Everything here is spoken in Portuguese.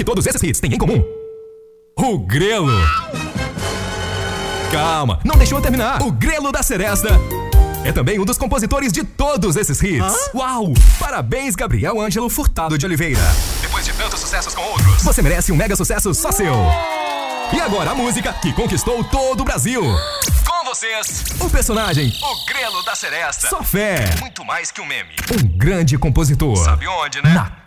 todos esses hits têm em comum? O Grelo. Calma, não deixou eu terminar. O Grelo da Seresta é também um dos compositores de todos esses hits. Uau! Parabéns, Gabriel Ângelo Furtado de Oliveira. Depois de tantos sucessos com outros, você merece um mega sucesso só seu. E agora a música que conquistou todo o Brasil. Com vocês, o personagem, o Grelo da Seresta. Só fé. Muito mais que um meme. Um grande compositor. Sabe onde, né? Na